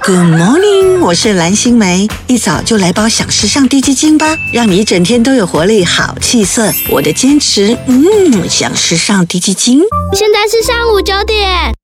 Good morning， 我是蓝心湄，一早就来包享时尚低基金吧，让你一整天都有活力、好气色。我的坚持，享时尚低基金。 现在是上午9点。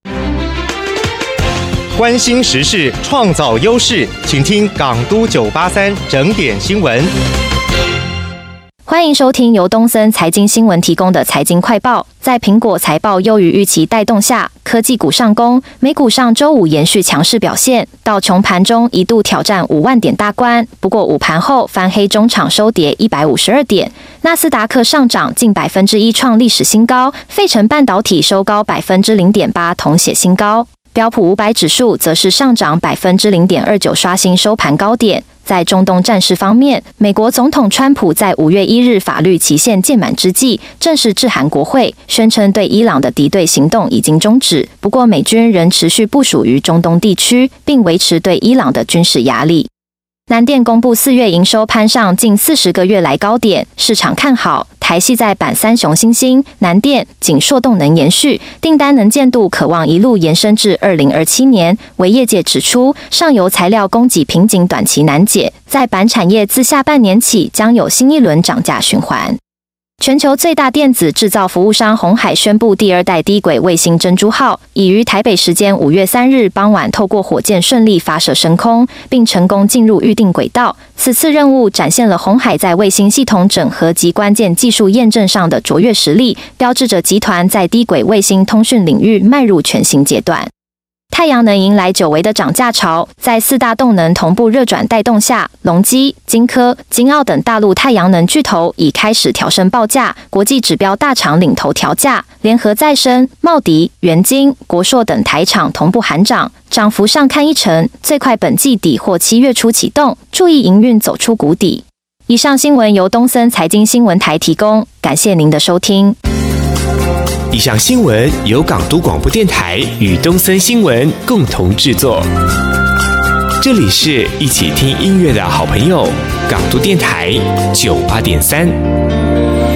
关心时事，创造优势，请听港都983整点新闻。 欢迎收听由东森财经新闻提供的财经快报。在苹果财报优于预期带动下，科技股上攻，美股上周五延续强势表现，道琼盘中一度挑战5万点大关，不过午盘后翻黑，中场收跌152点。纳斯达克上涨近1%，创历史新高，费城半导体收高0.8%，同写新高。标普500指数则是上涨0.29%，刷新收盘高点。在中东战事方面，美国总统川普在5月1日法律期限届满之际，正式致函国会，宣称对伊朗的敌对行动已经终止。不过，美军仍持续部署于中东地区，并维持对伊朗的军事压力。南电公布4月营收攀上近40个月来高点，市场看好台系在板三雄新兴、南电、景硕动能延续，订单能见度可望一路延伸至2027年。为业界指出，上游材料供给瓶颈短期难解，在板产业自下半年起将有新一轮涨价循环。全球最大电子制造服务商鸿海宣布，第2代低轨卫星珍珠号已于台北时间5月3日傍晚透过火箭顺利发射升空，并成功进入预定轨道。此次任务展现了鸿海在卫星系统整合及关键技术验证上的卓越实力，标志着集团在低轨卫星通讯领域迈入全新阶段。太阳能迎来久违的涨价潮，在4大动能同步热转带动下，隆基、金科、金澳等大陆太阳能巨头已开始调升报价，国际指标大厂领头调价，联合再生、茂迪、元晶、国硕等台厂同步喊涨，涨幅上看1成，最快本季底或7月初启动，注意营运走出谷底。以上新闻由东森财经新闻台提供，感谢您的收听。 以上新闻由港都广播电台与东森新闻共同制作。这里是一起听音乐的好朋友，港都电台98.3。